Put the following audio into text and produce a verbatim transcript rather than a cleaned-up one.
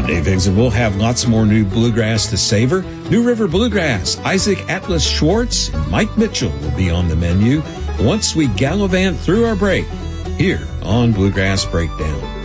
Dave Higgs, and we'll have lots more new bluegrass to savor. New River Bluegrass, Isaac Atlas Schwartz, and Mike Mitchell will be on the menu once we gallivant through our break here on Bluegrass Breakdown.